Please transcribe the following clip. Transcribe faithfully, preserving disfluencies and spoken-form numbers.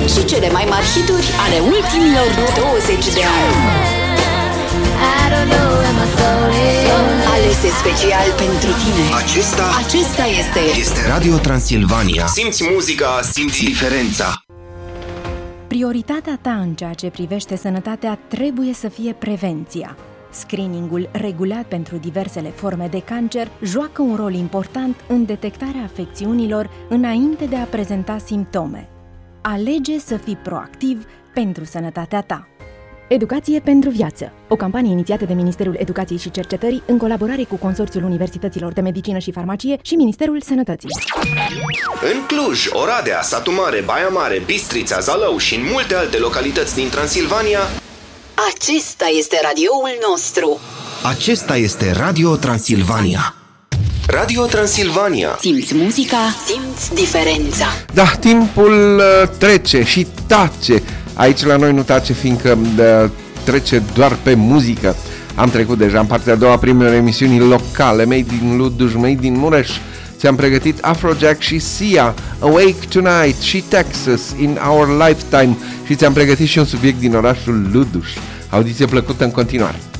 și cele mai mari hituri ale ultimilor douăzeci de ani. Alese special pentru tine. Acesta, Acesta este este Radio Transilvania. Simți muzica, simți diferența. Prioritatea ta în ceea ce privește sănătatea trebuie să fie prevenția. Screeningul regulat pentru diversele forme de cancer joacă un rol important în detectarea afecțiunilor înainte de a prezenta simptome. Alege să fii proactiv pentru sănătatea ta. Educație pentru viață, o campanie inițiată de Ministerul Educației și Cercetării în colaborare cu Consorțiul Universităților de Medicină și Farmacie și Ministerul Sănătății. În Cluj, Oradea, Satu Mare, Baia Mare, Bistrița, Zalău și în multe alte localități din Transilvania, Acesta este radioul nostru. acesta este Radio Transilvania. Radio Transilvania. Simți muzica, simți diferența. Da, timpul uh, trece și tace. Aici la noi nu tace, fiindcă uh, trece doar pe muzică. Am trecut deja în partea a doua primelor emisiuni locale, Made in Luduș, Made in Mureș. Ți-am pregătit Afrojack și Sia, Awake Tonight și Texas, In Our Lifetime. Și ți-am pregătit și un subiect din orașul Luduș. Audiție plăcută în continuare.